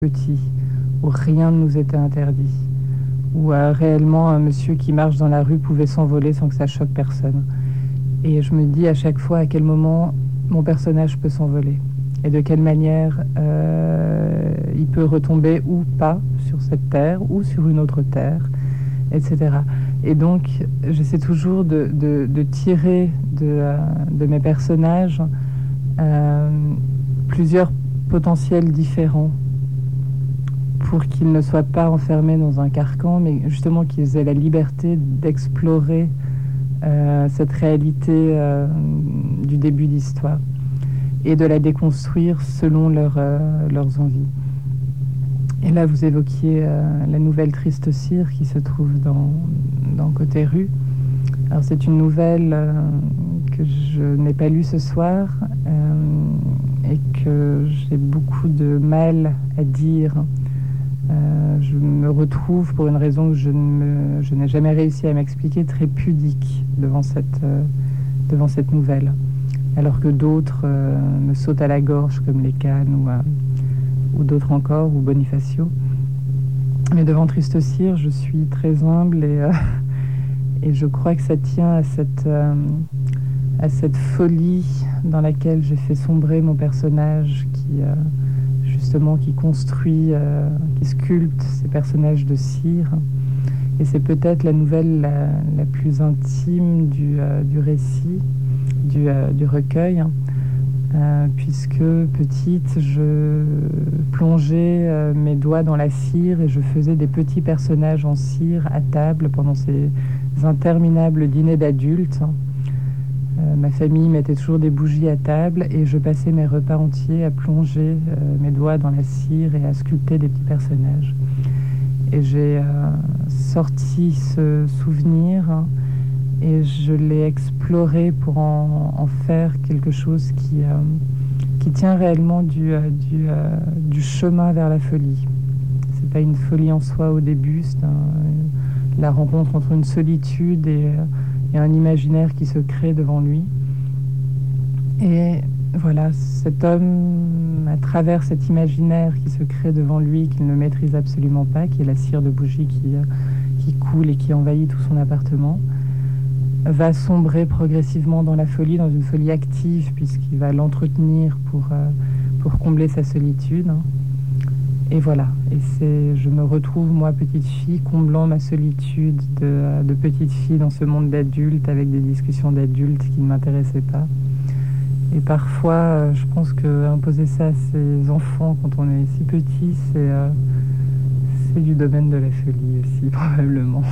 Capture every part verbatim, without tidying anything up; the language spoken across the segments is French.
petits, où rien ne nous était interdit, où euh, réellement un monsieur qui marche dans la rue pouvait s'envoler sans que ça choque personne. Et je me dis à chaque fois à quel moment mon personnage peut s'envoler et de quelle manière euh, il peut retomber ou pas sur cette terre ou sur une autre terre, et cetera. Et donc j'essaie toujours de, de, de tirer de, euh, de mes personnages euh, plusieurs potentiels différents pour qu'ils ne soient pas enfermés dans un carcan, mais justement qu'ils aient la liberté d'explorer euh, cette réalité euh, du début d'histoire et de la déconstruire selon leur, euh, leurs envies. Et là, vous évoquiez euh, la nouvelle Triste Cire qui se trouve dans, dans Côté Rue. Alors, c'est une nouvelle euh, que je n'ai pas lue ce soir euh, et que j'ai beaucoup de mal à dire. Euh, je me retrouve, pour une raison que je, ne me, je n'ai jamais réussi à m'expliquer, très pudique devant cette, euh, devant cette nouvelle. Alors que d'autres euh, me sautent à la gorge, comme les Cannes ou, euh, ou d'autres encore, ou Bonifacio. Mais devant Triste Cire, je suis très humble et, euh, et je crois que ça tient à cette, euh, à cette folie dans laquelle j'ai fait sombrer mon personnage qui... Euh, justement qui construit, euh, qui sculpte ces personnages de cire. Et c'est peut-être la nouvelle la, la plus intime du, euh, du récit, du, euh, du recueil, euh, puisque petite, je plongeais euh, mes doigts dans la cire et je faisais des petits personnages en cire à table pendant ces interminables dîners d'adultes. Euh, ma famille mettait toujours des bougies à table et je passais mes repas entiers à plonger euh, mes doigts dans la cire et à sculpter des petits personnages. Et j'ai euh, sorti ce souvenir et je l'ai exploré pour en, en faire quelque chose qui, euh, qui tient réellement du, euh, du, euh, du chemin vers la folie. C'est pas une folie en soi au début, c'est un, la rencontre entre une solitude et... Euh, Il y a un imaginaire qui se crée devant lui. Et voilà, cet homme, à travers cet imaginaire qui se crée devant lui, qu'il ne maîtrise absolument pas, qui est la cire de bougie qui, qui coule et qui envahit tout son appartement, va sombrer progressivement dans la folie, dans une folie active, puisqu'il va l'entretenir pour, pour combler sa solitude. Et voilà, et c'est, je me retrouve, moi, petite fille, comblant ma solitude de, de petite fille dans ce monde d'adultes, avec des discussions d'adultes qui ne m'intéressaient pas. Et parfois, je pense qu'imposer ça à ses enfants quand on est si petit, c'est, euh, c'est du domaine de la folie aussi, probablement.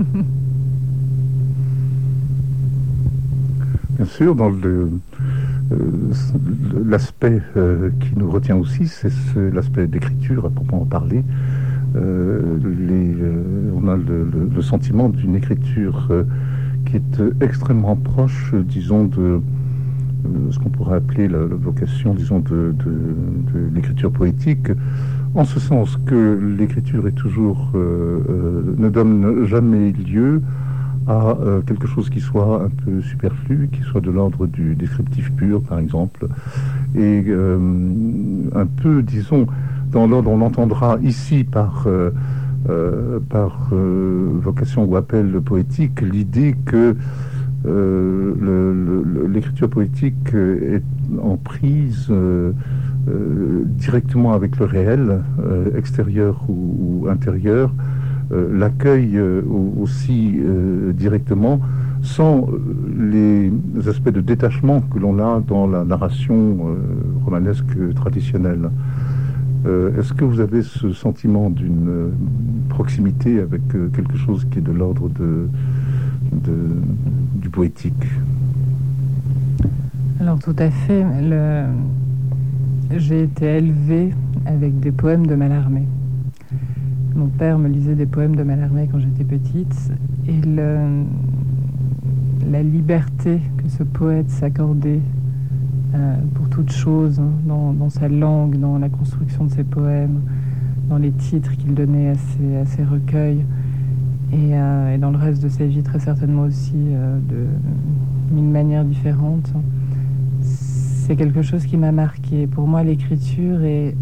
Bien sûr, dans le... Euh, l'aspect euh, qui nous retient aussi, c'est ce, l'aspect d'écriture à proprement parler. Euh, les, euh, on a le, le, le sentiment d'une écriture euh, qui est euh, extrêmement proche, euh, disons, de euh, ce qu'on pourrait appeler la, la vocation, disons, de, de, de l'écriture poétique, en ce sens que l'écriture est toujours, euh, euh, ne donne jamais lieu à euh, quelque chose qui soit un peu superflu, qui soit de l'ordre du descriptif pur, par exemple, et euh, un peu, disons, dans l'ordre, on l'entendra ici par, euh, euh, par euh, vocation ou appel poétique, l'idée que euh, le, le, l'écriture poétique est en prise euh, euh, directement avec le réel, euh, extérieur ou, ou intérieur, Euh, l'accueille euh, aussi euh, directement, sans les aspects de détachement que l'on a dans la narration euh, romanesque traditionnelle. Euh, est-ce que vous avez ce sentiment d'une euh, proximité avec euh, quelque chose qui est de l'ordre de, de, du poétique? Alors tout à fait. Le... J'ai été élevée avec des poèmes de Mallarmé. Mon père me lisait des poèmes de Mallarmé quand j'étais petite, et le, la liberté que ce poète s'accordait euh, pour toute chose, hein, dans, dans sa langue, dans la construction de ses poèmes, dans les titres qu'il donnait à ses, à ses recueils, et, euh, et dans le reste de sa vie très certainement aussi, euh, de mille manières différentes. C'est quelque chose qui m'a marqué. Pour moi, l'écriture est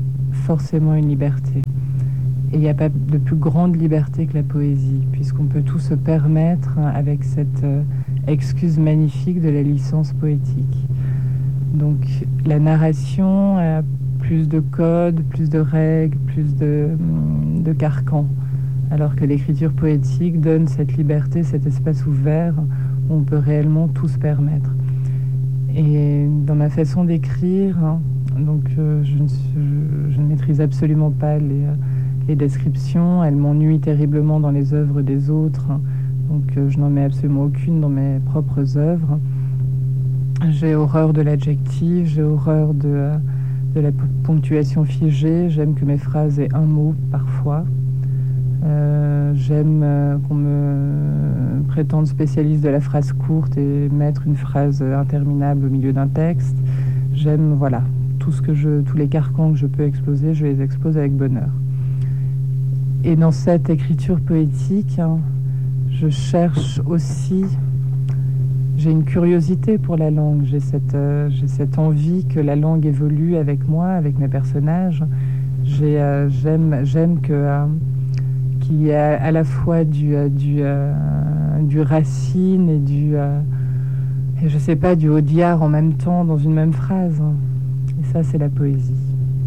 forcément une liberté. Et il n'y a pas de plus grande liberté que la poésie, puisqu'on peut tout se permettre avec cette euh, excuse magnifique de la licence poétique. Donc la narration a plus de codes, plus de règles, plus de, de carcans, alors que l'écriture poétique donne cette liberté, cet espace ouvert où on peut réellement tout se permettre. Et dans ma façon d'écrire, hein, donc euh, je, ne, je, je ne maîtrise absolument pas les, les descriptions, elles m'ennuient terriblement dans les œuvres des autres, hein, donc euh, je n'en mets absolument aucune dans mes propres œuvres. J'ai horreur de l'adjectif, j'ai horreur de, euh, de la ponctuation figée, j'aime que mes phrases aient un mot parfois. Euh, j'aime euh, qu'on me prétende spécialiste de la phrase courte et mettre une phrase interminable au milieu d'un texte. J'aime, voilà, tout ce que je, tous les carcans que je peux exploser, je les expose avec bonheur. Et dans cette écriture poétique, hein, je cherche aussi, j'ai une curiosité pour la langue, j'ai cette, euh, j'ai cette envie que la langue évolue avec moi, avec mes personnages. J'ai, euh, j'aime, j'aime que... Euh, qu'il y a à la fois du, euh, du, euh, du Racine et du, euh, et je sais pas, du Audiard en même temps dans une même phrase. Et ça, c'est la poésie.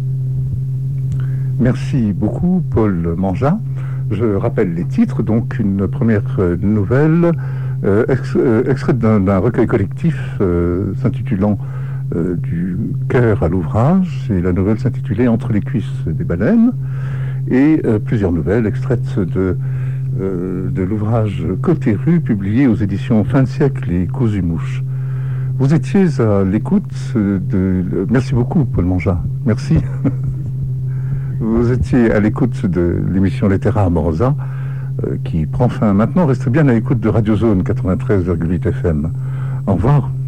Merci beaucoup, Paul Mangeat. Je rappelle les titres. Donc, une première nouvelle euh, ex, euh, extraite d'un, d'un recueil collectif euh, s'intitulant euh, Du cœur à l'ouvrage. Et la nouvelle s'intitulait Entre les cuisses des baleines. Et euh, plusieurs nouvelles extraites de, euh, de l'ouvrage Côté rue, publié aux éditions Fin de siècle et Cousu-Mouche. Vous étiez à l'écoute de... Merci beaucoup, Paul Mangeat. Merci. Vous étiez à l'écoute de l'émission Lettera Amorosa, euh, qui prend fin maintenant. Restez bien à l'écoute de Radio Zone quatre-vingt-treize virgule huit F M. Au revoir.